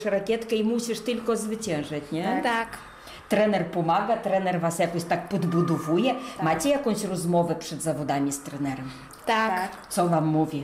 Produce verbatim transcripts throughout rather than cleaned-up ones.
Rakietkę i musisz tylko zwyciężyć, nie? Tak. Trener pomaga, trener was jakoś tak podbudowuje. Tak. Macie jakąś rozmowę przed zawodami z trenerem? Tak. tak. Co wam mówi?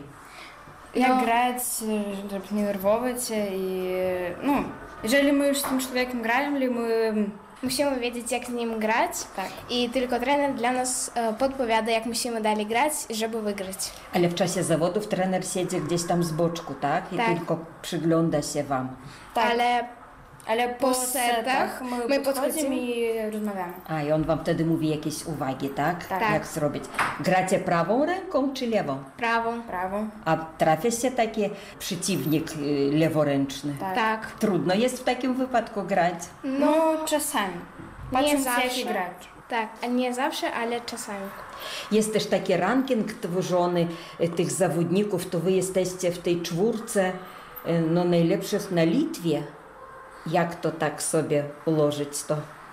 Jak no. grać, żeby nie nerwować i no, jeżeli my już z tym człowiekiem gramy, my musimy wiedzieć, jak z nim grać. Tak. I tylko trener dla nas e, podpowiada, jak musimy dalej grać, żeby wygrać. Ale w czasie zawodów trener siedzi gdzieś tam z boczku, tak? I tak. tylko przygląda się wam. Tak. Ale, ale po, po setach my, my podchodzimy i rozmawiamy. A i on wam wtedy mówi jakieś uwagi, tak? Tak. Jak zrobić? Gracie prawą ręką czy lewą? Prawą. Prawą. A trafia się taki przeciwnik leworęczny? Tak. tak. Trudno jest w takim wypadku grać? No, no czasami. Nie zawsze. Jaki gracz. Tak, a nie zawsze, ale czasami. Jest też taki ranking tworzony tych zawodników, to wy jesteście w tej czwórce no, najlepszych na Litwie. Jak to tak sobie ułożyć to?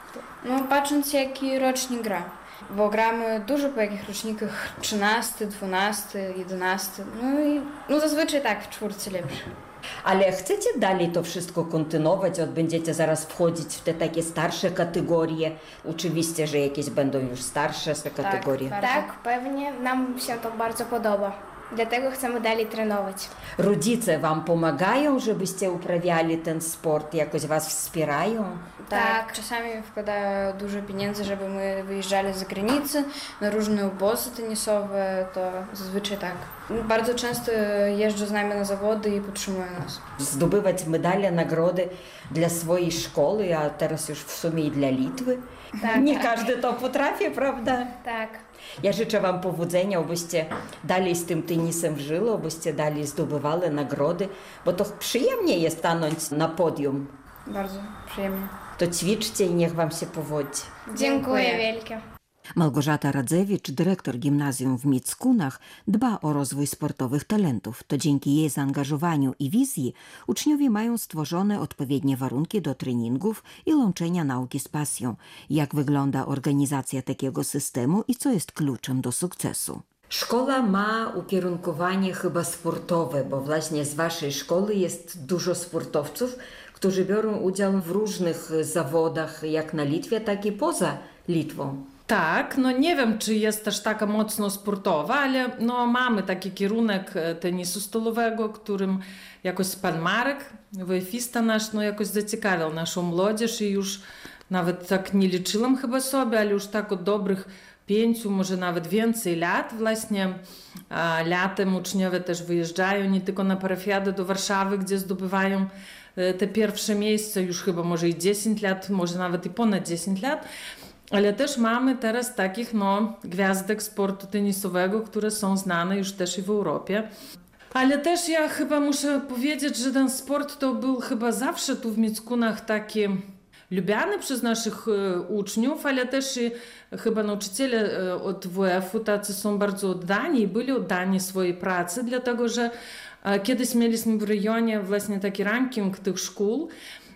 No patrząc jaki rocznik gra. Bo gramy dużo po jakich rocznikach trzynasty, dwunasty, jedenasty. No i no zazwyczaj tak w czwórce lepsze. Ale chcecie dalej to wszystko kontynuować? Od będziecie zaraz wchodzić w te takie starsze kategorie? Oczywiście, że jakieś będą już starsze kategorie. Tak, tak, pewnie. Nam się to bardzo podoba. Dlatego chcemy dalej trenować. Rodzice wam pomagają, żebyście uprawiali ten sport? Jakoś was wspierają? Tak, tak. Czasami wkładają dużo pieniędzy, żeby my wyjeżdżali z granicy na różne obozy tenisowe, to zazwyczaj tak. Bardzo często jeżdżą z nami na zawody i podtrzymują nas. Zdobywać medale, nagrody dla swojej szkoły, a teraz już w sumie i dla Litwy. Tak, Nie tak. każdy to potrafi, prawda? Tak. Ja życzę wam powodzenia, abyście dalej z tym tenisem żyli, abyście dalej zdobywali nagrody, bo to przyjemnie jest stanąć na podium. Bardzo przyjemnie. To ćwiczcie i niech wam się powodzi. Dziękuję wielkie. Małgorzata Radzewicz, dyrektor gimnazjum w Mickунach, dba o rozwój sportowych talentów. To dzięki jej zaangażowaniu i wizji uczniowie mają stworzone odpowiednie warunki do treningów i łączenia nauki z pasją. Jak wygląda organizacja takiego systemu i co jest kluczem do sukcesu? Szkoła ma ukierunkowanie chyba sportowe, bo właśnie z waszej szkoły jest dużo sportowców, którzy biorą udział w różnych zawodach, jak na Litwie, tak i poza Litwą. Tak, no nie wiem, czy jest też taka mocno sportowa, ale no mamy taki kierunek tenisu stołowego, którym jakoś pan Marek, wojfista nasz, no jakoś zaciekawiał naszą młodzież i już nawet tak nie liczyłam chyba sobie, ale już tak od dobrych pięciu, może nawet więcej lat właśnie a, latem uczniowie też wyjeżdżają nie tylko na parafiadę do Warszawy, gdzie zdobywają te pierwsze miejsca, już chyba może i dziesięć lat, może nawet i ponad dziesięć lat. Ale też mamy teraz takich no, gwiazdek sportu tenisowego, które są znane już też i w Europie. Ale też ja chyba muszę powiedzieć, że ten sport to był chyba zawsze tu w Mickунach taki lubiany przez naszych e, uczniów, ale też i chyba nauczyciele e, od W F-u tacy są bardzo oddani i byli oddani swojej pracy, dlatego że e, kiedyś mieliśmy w rejonie właśnie taki ranking tych szkół,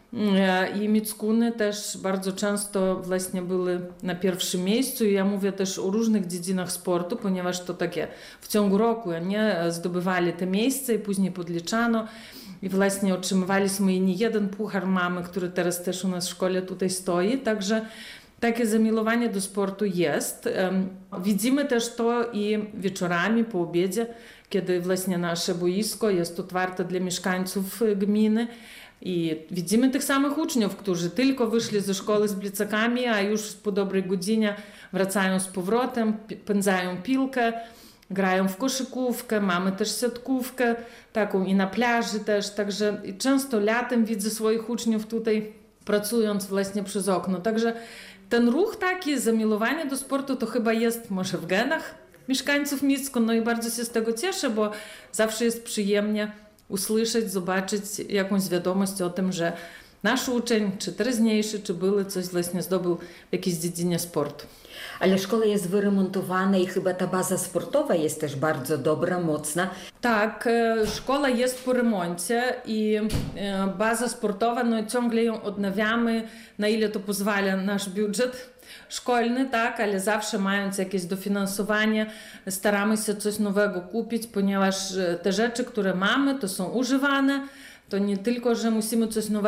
i Mickuny też bardzo często właśnie były na pierwszym miejscu i ja mówię też o różnych dziedzinach sportu, ponieważ to takie w ciągu roku nie zdobywali te miejsca i później podliczano i właśnie otrzymywaliśmy i nie jeden puchar mamy, który teraz też u nas w szkole tutaj stoi, także takie zamiłowanie do sportu jest. Widzimy też to i wieczorami po obiedzie, kiedy właśnie nasze boisko jest otwarte dla mieszkańców gminy. I widzimy tych samych uczniów, którzy tylko wyszli ze szkoły z plecakami, a już po dobrej godzinie wracają z powrotem, pędzają piłkę, grają w koszykówkę, mamy też siatkówkę, taką i na plaży też, także często latem widzę swoich uczniów tutaj pracując właśnie przez okno, także ten ruch taki, zamiłowanie do sportu to chyba jest może w genach mieszkańców Mickun, no i bardzo się z tego cieszę, bo zawsze jest przyjemnie usłyszeć, zobaczyć jakąś wiadomość o tym, że nasz uczeń, czy teraźniejszy, czy były, coś właśnie zdobył w jakiejś dziedzinie sportu. Ale szkoła jest wyremontowana i chyba ta baza sportowa jest też bardzo dobra, mocna. Tak, szkoła jest po remoncie i baza sportowa, no ciągle ją odnawiamy, na ile to pozwala nasz budżet szkolny, tak, ale zawsze mając jakieś dofinansowanie, staramy się coś nowego kupić, ponieważ te rzeczy, które mamy, to są używane, To nie tylko, że musimy coś nowego